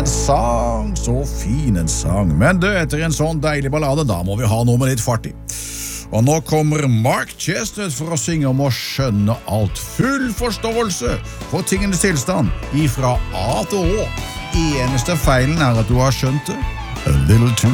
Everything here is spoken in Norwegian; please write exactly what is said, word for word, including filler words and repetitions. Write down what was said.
En sang, så fin en sang. Men du, etter en sånn deilig ballade, da må vi ha noe med litt fart i. Og nå kommer Mark Chestnut for å synge om å skjønne alt. Full forståelse for tingenes tilstand, ifra A til Å. Eneste feilen er at du har skjønt det a little too